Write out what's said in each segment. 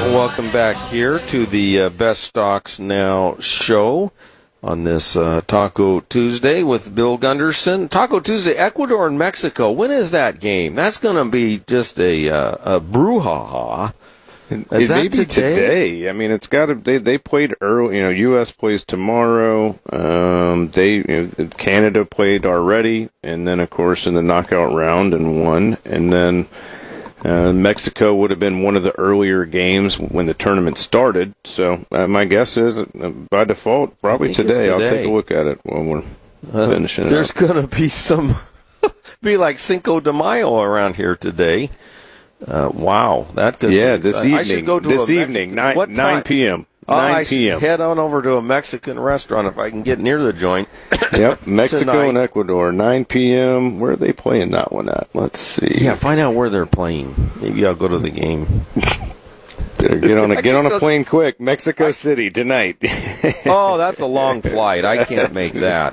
Welcome back here to the Best Stocks Now show on this Taco Tuesday with Bill Gunderson. Taco Tuesday, Ecuador and Mexico. When is that game? That's going to be just a brouhaha. Is that today? I mean, it's got to. They played early. U.S. plays tomorrow. Canada played already, and then of course in the knockout round and won, and then. Mexico would have been one of the earlier games when the tournament started. So my guess is, by default, probably today. I'll take a look at it while we're finishing it. There's going to be be like Cinco de Mayo around here today. Wow, that could. Yeah, be, this evening. I should go to this evening, 9 p.m. 9 p.m. Head on over to a Mexican restaurant if I can get near the joint. Yep, Mexico and Ecuador, 9 p.m. Where are they playing that one at? Let's see. Yeah, find out where they're playing. Maybe I'll go to the game. Get on a plane quick. Mexico City tonight. Oh, that's a long flight. I can't make that.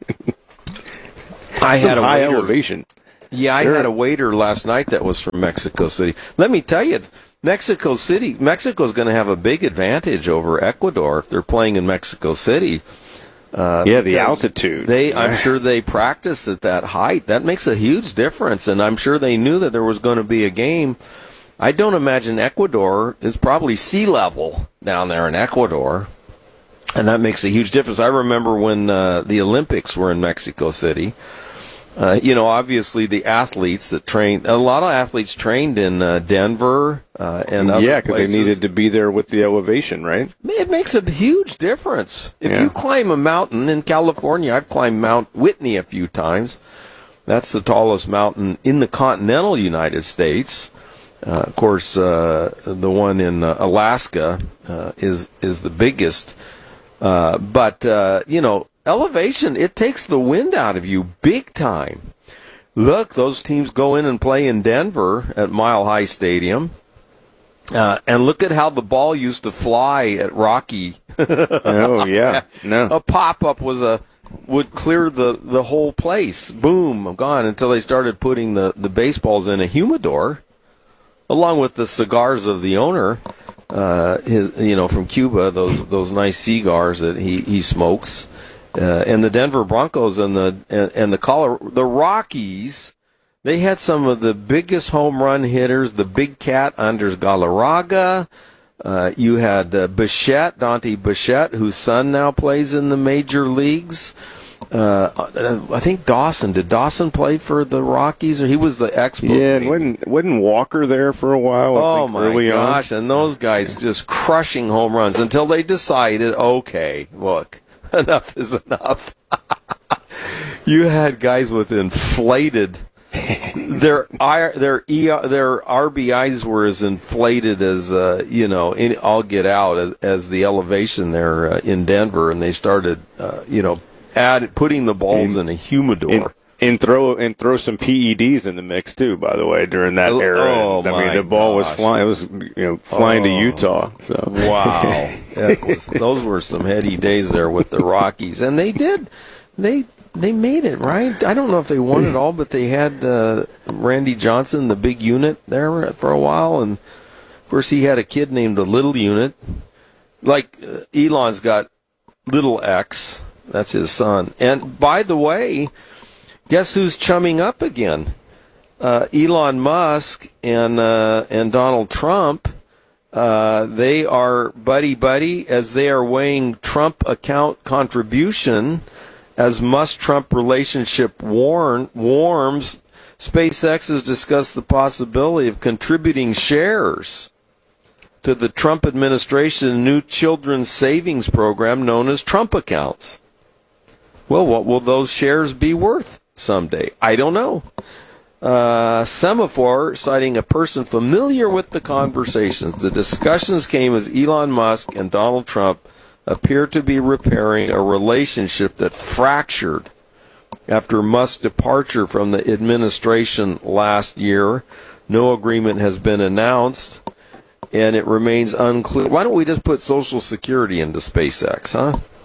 I had a high elevation. Yeah, I had a waiter last night that was from Mexico City. Let me tell you, Mexico's going to have a big advantage over Ecuador if they're playing in Mexico City. The altitude. I'm sure they practice at that height. That makes a huge difference, and I'm sure they knew that there was going to be a game. I don't imagine Ecuador is probably sea level down there in Ecuador, and that makes a huge difference. I remember when the Olympics were in Mexico City. Obviously the athletes that trained, a lot of athletes trained in Denver and other because they needed to be there with the elevation, right? It makes a huge difference. If you climb a mountain in California, I've climbed Mount Whitney a few times. That's the tallest mountain in the continental United States. Of course, the one in Alaska is the biggest. Elevation, it takes the wind out of you big time. Look, those teams go in and play in Denver at Mile High Stadium. And look at how the ball used to fly at Rocky. Oh, yeah. No. A pop-up would clear the whole place. Boom, gone, until they started putting the baseballs in a humidor, along with the cigars of the owner, from Cuba, those nice cigars that he smokes. And the Denver Broncos and the Rockies, they had some of the biggest home run hitters. The big cat, Anders Galarraga. You had Dante Bichette, whose son now plays in the major leagues. I think Dawson. Did Dawson play for the Rockies, or he was the expert? Yeah, and wasn't Walker there for a while? Oh my gosh! And those guys just crushing home runs until they decided, okay, look. Enough is enough. You had guys with inflated. Their RBIs were as inflated as all get out as the elevation there in Denver, and they started putting the balls in a humidor. And throw some PEDs in the mix too. By the way, during that era, the ball was flying. It was flying to Utah. So wow, those were some heady days there with the Rockies, and they made it right. I don't know if they won it all, but they had Randy Johnson, the big unit, there for a while, and of course he had a kid named the Little Unit. Like Elon's got Little X, that's his son. And by the way, guess who's chumming up again? Elon Musk and Donald Trump. They are buddy as they are weighing Trump account contribution as Musk-Trump relationship warms. SpaceX has discussed the possibility of contributing shares to the Trump administration's new children's savings program known as Trump accounts. Well, what will those shares be worth someday? I don't know. Semaphore, citing a person familiar with the conversations. The discussions came as Elon Musk and Donald Trump appear to be repairing a relationship that fractured after Musk's departure from the administration last year. No agreement has been announced, and it remains unclear. Why don't we just put Social Security into SpaceX, huh?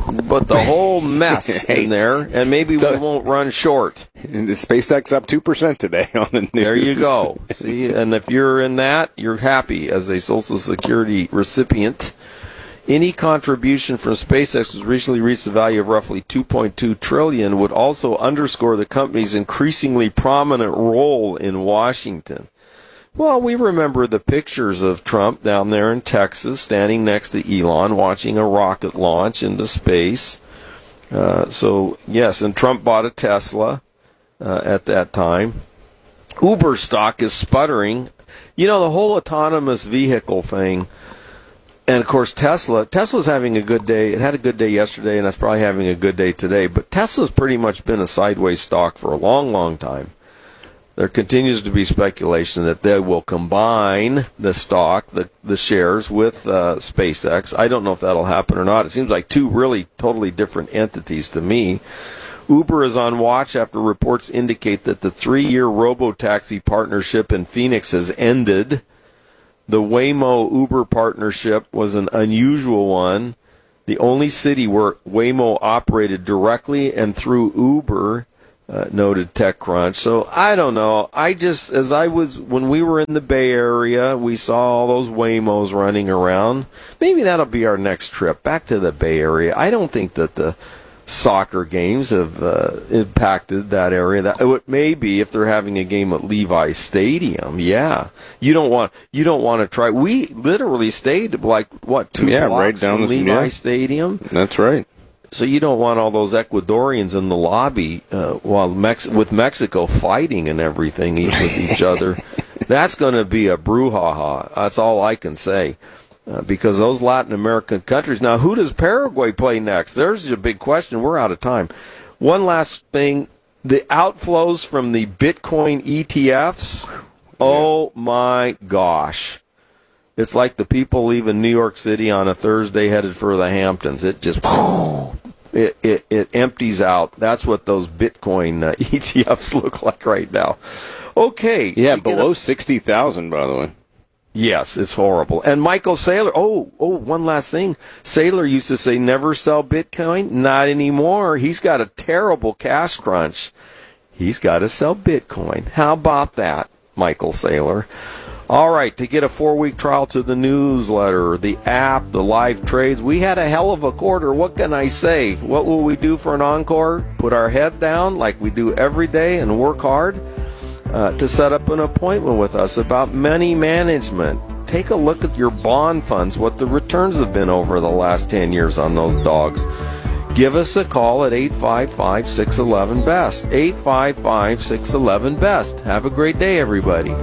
but the whole mess in there, and maybe we won't run short. The SpaceX up 2% today on the news. There you go. See, and if you're in that, you're happy as a Social Security recipient. Any contribution from SpaceX has recently reached a value of roughly $2.2 trillion, would also underscore the company's increasingly prominent role in Washington. Well, we remember the pictures of Trump down there in Texas, standing next to Elon, watching a rocket launch into space. So, yes, and Trump bought a Tesla at that time. Uber stock is sputtering. You know, the whole autonomous vehicle thing. And, of course, Tesla's having a good day. It had a good day yesterday, and it's probably having a good day today. But Tesla's pretty much been a sideways stock for a long, long time. There continues to be speculation that they will combine the stock, the shares, with SpaceX. I don't know if that'll happen or not. It seems like two really totally different entities to me. Uber is on watch after reports indicate that the 3-year robo-taxi partnership in Phoenix has ended. The Waymo-Uber partnership was an unusual one. The only city where Waymo operated directly and through Uber, noted TechCrunch. So I don't know. When we were in the Bay Area, we saw all those Waymos running around. Maybe that'll be our next trip back to the Bay Area. I don't think that the soccer games have impacted that area. That maybe if they're having a game at Levi Stadium, yeah. You don't want to try. We literally stayed 2 blocks right down from Levi Stadium. That's right. So you don't want all those Ecuadorians in the lobby with Mexico fighting and everything with each other. That's going to be a brouhaha. That's all I can say. Because those Latin American countries. Now, who does Paraguay play next? There's a big question. We're out of time. One last thing. The outflows from the Bitcoin ETFs. Oh, my gosh. It's like the people leaving New York City on a Thursday headed for the Hamptons. It just... It empties out. That's what those Bitcoin ETFs look like right now. Okay. Yeah, below 60,000, by the way. Yes, it's horrible. And Michael Saylor, one last thing. Saylor used to say never sell Bitcoin. Not anymore. He's got a terrible cash crunch. He's got to sell Bitcoin. How about that, Michael Saylor? All right, to get a 4-week trial to the newsletter, the app, the live trades, we had a hell of a quarter. What can I say? What will we do for an encore? Put our head down like we do every day and work hard to set up an appointment with us about money management. Take a look at your bond funds, what the returns have been over the last 10 years on those dogs. Give us a call at 855-611-BEST. 855-611-BEST. Have a great day, everybody.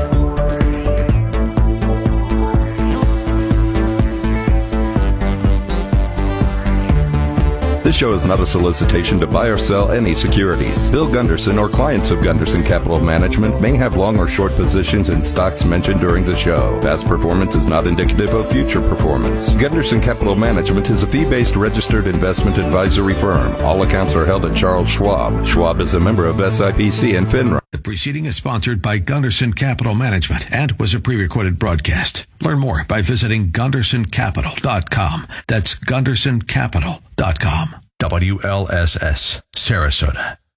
This show is not a solicitation to buy or sell any securities. Bill Gunderson or clients of Gunderson Capital Management may have long or short positions in stocks mentioned during the show. Past performance is not indicative of future performance. Gunderson Capital Management is a fee-based registered investment advisory firm. All accounts are held at Charles Schwab. Schwab is a member of SIPC and FINRA. The preceding is sponsored by Gunderson Capital Management and was a pre-recorded broadcast. Learn more by visiting GundersonCapital.com. That's GundersonCapital.com. WLSS, Sarasota.